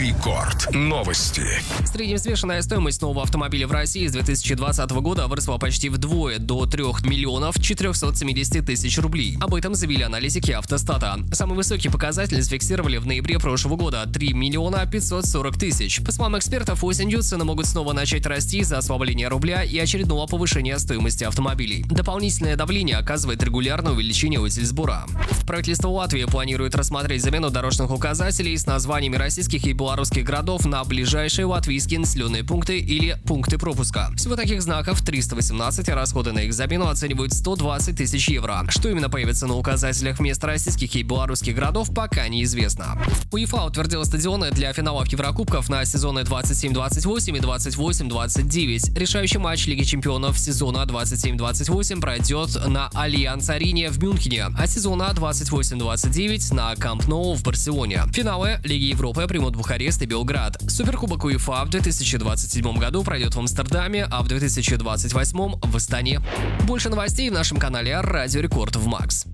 Рекорд. Новости. Средневзвешенная стоимость нового автомобиля в России с 2020 года выросла почти вдвое, до 3 миллионов 470 тысяч рублей. Об этом заявили аналитики Автостата. Самый высокий показатель зафиксировали в ноябре прошлого года – 3 миллиона 540 тысяч. По словам экспертов, осенью цены могут снова начать расти из-за ослабления рубля и очередного повышения стоимости автомобилей. Дополнительное давление оказывает регулярное увеличение утильсбора. Правительство Латвии планирует рассмотреть замену дорожных указателей с названиями российских и белорусских городов на ближайшие латвийские населенные пункты или пункты пропуска. Всего таких знаков 318, а расходы на их замену оценивают 120 тысяч евро. Что именно появится на указателях вместо российских и белорусских городов, пока неизвестно. УЕФА утвердила стадионы для финалов Еврокубков на сезоны 27-28 и 28-29. Решающий матч Лиги чемпионов сезона 27-28 пройдет на Альянс-арене в Мюнхене, а сезона 28-29 на Камп Ноу в Барселоне. Финалы Лиги Европы примут Бухарест и Белград. Суперкубок УЕФА в 2027 году пройдет в Амстердаме, а в 2028 в Астане. Больше новостей в нашем канале Радио Рекорд в Макс.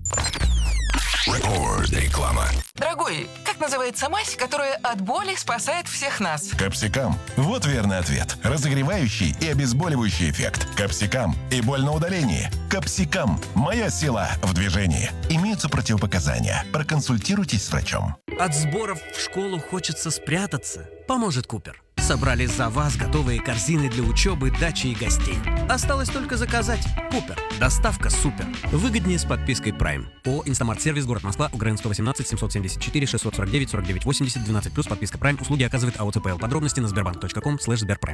Реклама. Дорогой, как называется мазь, которая от боли спасает всех нас? Капсикам. Вот верный ответ. Разогревающий и обезболивающий эффект. Капсикам. И боль на удалении. Капсикам. Моя сила в движении. Имеются противопоказания. Проконсультируйтесь с врачом. От сборов в школу хочется спрятаться. Поможет Купер. Собрали за вас готовые корзины для учебы, дачи и гостей. Осталось только заказать. Купер. Доставка супер. Выгоднее с подпиской Prime. ООО «Инстамарт-сервис», город Москва, Украинского 18, 774 649 49 80 12+, подписка Prime. Услуги оказывает АО ЦПЛ. Подробности на sberbank.com/sberprime.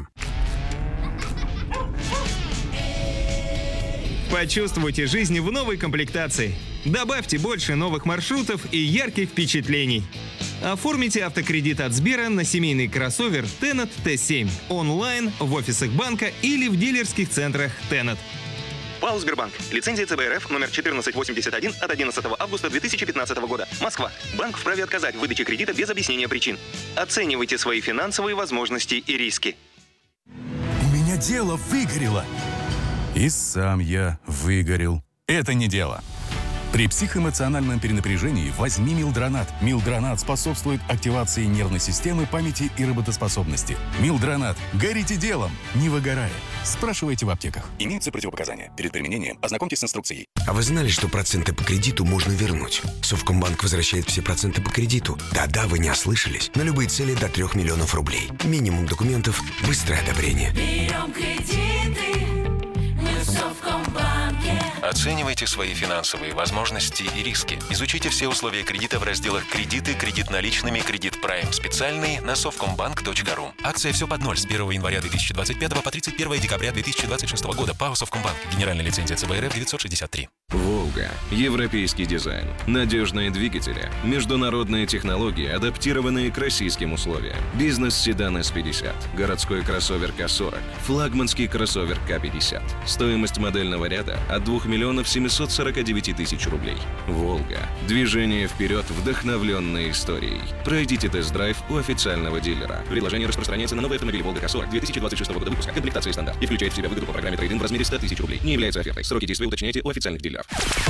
Почувствуйте жизнь в новой комплектации. Добавьте больше новых маршрутов и ярких впечатлений. Оформите автокредит от Сбера на семейный кроссовер Tennet T7 онлайн, в офисах банка или в дилерских центрах Tennet. ПАО «Сбербанк». Лицензия ЦБ РФ номер 1481 от 11 августа 2015 года. Москва. Банк вправе отказать в выдаче кредита без объяснения причин. Оценивайте свои финансовые возможности и риски. У меня дело выгорело. И сам я выгорел. Это не дело. При психоэмоциональном перенапряжении возьми Милдронат. Милдронат способствует активации нервной системы, памяти и работоспособности. Милдронат. Горите делом, не выгорая. Спрашивайте в аптеках. Имеются противопоказания. Перед применением ознакомьтесь с инструкцией. А вы знали, что проценты по кредиту можно вернуть? Совкомбанк возвращает все проценты по кредиту. Да-да, вы не ослышались. На любые цели до 3 миллионов рублей. Минимум документов, быстрое одобрение. Берем кредиты, мы в Совкомбанке. Оценивайте свои финансовые возможности и риски. Изучите все условия кредита в разделах «Кредиты», «Кредит наличными», «Кредит Прайм» специальный на совкомбанк.ру. Акция «Все под ноль» с 1 января 2025 по 31 декабря 2026 года. ПАО «Совкомбанк». Генеральная лицензия ЦБ РФ 963. «Волга». Европейский дизайн. Надежные двигатели. Международные технологии, адаптированные к российским условиям. Бизнес-седан С-50. Городской кроссовер К-40. Флагманский кроссовер К-50. Стоимость модельного ряда от 2 миллионов 749 тысяч рублей. «Волга». Движение вперед, вдохновленной историей. Пройдите тест-драйв у официального дилера. Предложение распространяется на новый автомобиль «Волга К-40» 2026 года выпуска. Комплектация стандарт. И включает в себя выгоду по программе трейд-ин в размере 100 тысяч рублей. Не является офертой. Сроки действия уточняйте у официальных дилеров.